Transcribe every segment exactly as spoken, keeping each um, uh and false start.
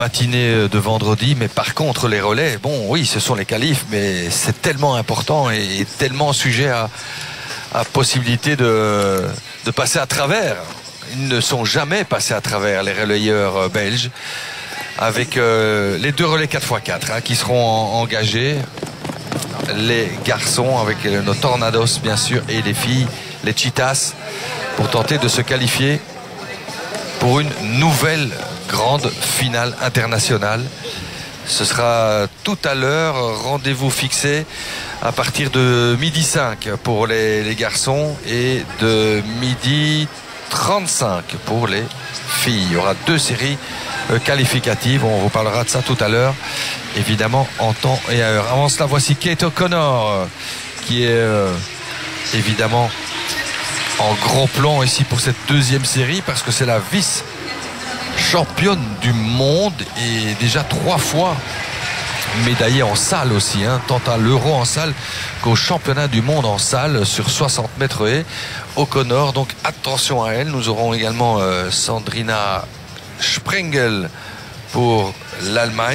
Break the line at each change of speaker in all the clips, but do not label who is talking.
matinée de vendredi, mais par contre les relais, bon oui ce sont les qualifs, mais c'est tellement important et, et tellement sujet à, à possibilité de, de passer à travers. Ils ne sont jamais passés à travers, les relayeurs belges, avec euh, les deux relais quatre fois quatre hein, qui seront en, engagés, les garçons avec nos Tornados bien sûr et les filles, les Cheetahs, pour tenter de se qualifier pour une nouvelle grande finale internationale. Ce sera tout à l'heure, rendez-vous fixé à partir de midi cinq pour les, les garçons et de midi trente-cinq pour les filles. Il y aura deux séries qualificatives, on vous parlera de ça tout à l'heure, évidemment en temps et à heure. Avant cela, voici Kate O'Connor qui est euh, évidemment en gros plan ici pour cette deuxième série parce que c'est la vice championne du monde et déjà trois fois médaillée en salle aussi, hein, tant à l'Euro en salle qu'au championnat du monde en salle sur soixante mètres haies. O'Connor, donc attention à elle. Nous aurons également euh, Sandrina Sprengel pour l'Allemagne.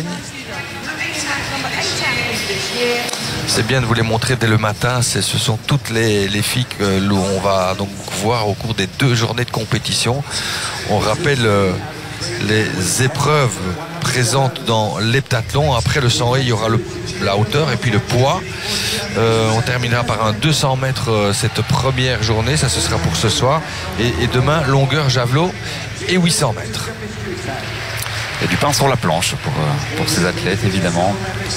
C'est bien de vous les montrer dès le matin. Ce sont toutes les, les filles que l'on va donc voir au cours des deux journées de compétition. On rappelle euh, les épreuves présentes dans l'heptathlon. Après le cent haies, il y aura le, la hauteur et puis le poids. Euh, on terminera par un deux cents mètres euh, cette première journée. Ça, ce sera pour ce soir. Et, et demain, longueur javelot et huit cents mètres.
Il y a du pain sur la planche pour, pour ces athlètes, évidemment.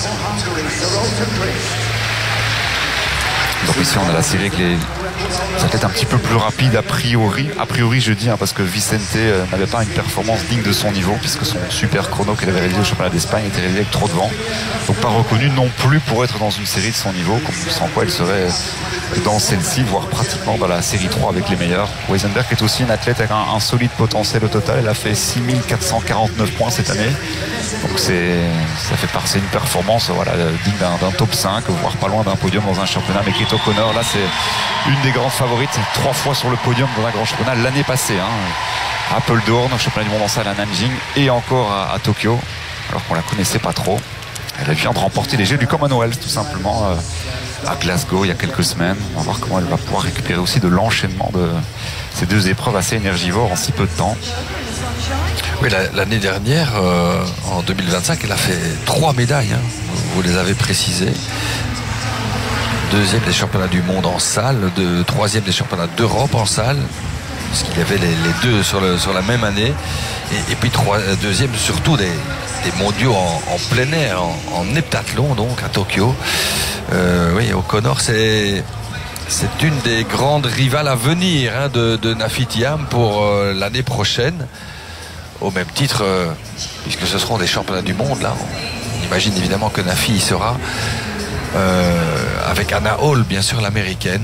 Donc ici, on a la série avec les athlètes un petit peu plus rapides a priori. A priori, je dis, hein, parce que Vicente euh, n'avait pas une performance digne de son niveau, puisque son super chrono qu'elle avait réalisé au championnat d'Espagne était réalisé avec trop de vent. Donc pas reconnu non plus pour être dans une série de son niveau, comme sans quoi elle serait dans celle-ci, voire pratiquement dans la série trois avec les meilleurs. Weisenberg est aussi une athlète avec un, un solide potentiel au total. Elle a fait six mille quatre cent quarante-neuf points cette année. Donc c'est, ça fait partie d'une performance voilà, digne d'un, d'un top cinq, voire pas loin d'un podium dans un championnat. Mais Kate O'Connor, là c'est une des grandes favorites, trois fois sur le podium dans un grand championnat l'année passée. Hein. Apple d'Orne, championnat du monde en salle à Nanjing et encore à, à Tokyo, alors qu'on la connaissait pas trop. Elle vient de remporter les Jeux du Commonwealth tout simplement euh, à Glasgow il y a quelques semaines. On va voir comment elle va pouvoir récupérer aussi de l'enchaînement de ces deux épreuves assez énergivores en si peu de temps.
Oui, la, l'année dernière, euh, en deux mille vingt-cinq, elle a fait trois médailles, hein, vous les avez précisées. Deuxième des championnats du monde en salle, de, troisième des championnats d'Europe en salle, parce qu'il y avait les, les deux sur, le, sur la même année, et, et puis trois, deuxième surtout des, des mondiaux en, en plein air, en, en heptathlon donc à Tokyo. Euh, oui, O'Connor, c'est... C'est une des grandes rivales à venir hein, de, de Nafitiam pour euh, l'année prochaine. Au même titre, euh, puisque ce seront des championnats du monde, là, on imagine évidemment que Nafi y sera, euh, avec Anna Hall, bien sûr, l'américaine.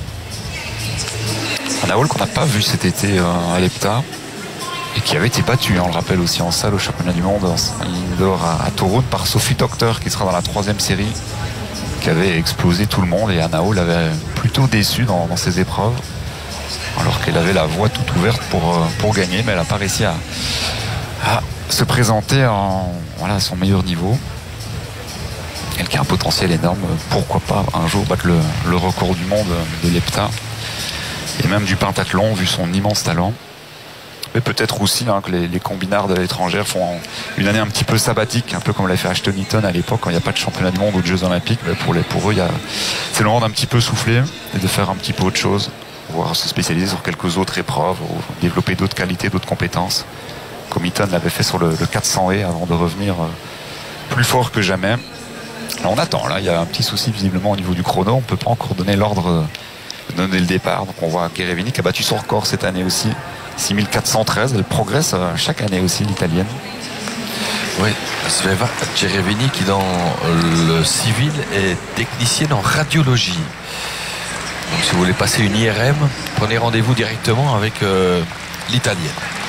Anna Hall qu'on n'a pas vu cet été euh, à l'Hepta, et qui avait été battue, hein, on le rappelle aussi en salle au championnat du monde, en indoor à, à Toronto, par Sophie Doctor, qui sera dans la troisième série, qui avait explosé tout le monde, et Anna Hall avait plutôt déçu dans, dans ses épreuves, alors qu'elle avait la voie toute ouverte pour, pour gagner, mais elle n'a pas réussi à, à se présenter en, voilà, à son meilleur niveau. Elle qui a un potentiel énorme, pourquoi pas un jour battre le, le record du monde de l'Hepta, et même du pentathlon, vu son immense talent. Mais peut-être aussi hein, que les, les combinardes étrangères font une année un petit peu sabbatique, un peu comme l'a fait Ashton Eaton à l'époque, quand il n'y a pas de championnat du monde ou de Jeux Olympiques. Mais pour, les, pour eux, il y a, c'est le moment d'un petit peu souffler et de faire un petit peu autre chose, voire se spécialiser sur quelques autres épreuves, ou développer d'autres qualités, d'autres compétences, comme Eaton l'avait fait sur le, le quatre cents haies avant de revenir plus fort que jamais. Alors on attend, là, il y a un petit souci visiblement au niveau du chrono, on ne peut pas encore donner l'ordre, donner le départ. Donc on voit Gerevini qui a battu son record cette année aussi. six mille quatre cent treize, elle progresse chaque année aussi, l'italienne.
Oui, Sveva Gerevini qui dans le civil est technicienne en radiologie. Donc si vous voulez passer une I R M, prenez rendez-vous directement avec euh, l'italienne.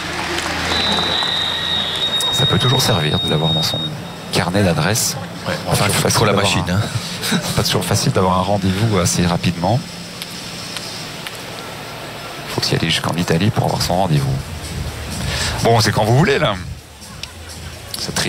Ça peut toujours servir de l'avoir dans son carnet d'adresse.
Ouais, enfin, il faut trop la machine.
Un... Hein. Pas toujours facile d'avoir un rendez-vous assez rapidement. Il faut s'y aller jusqu'en Italie pour avoir son rendez-vous. Bon, c'est quand vous voulez là. cette